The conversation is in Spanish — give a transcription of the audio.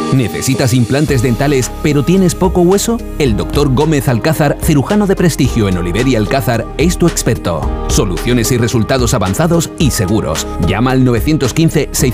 ¿Necesitas implantes dentales pero tienes poco hueso? El Dr. Gómez Alcázar, cirujano de prestigio en Oliver y Alcázar, es tu experto. Soluciones y resultados avanzados y seguros. Llama al 915 600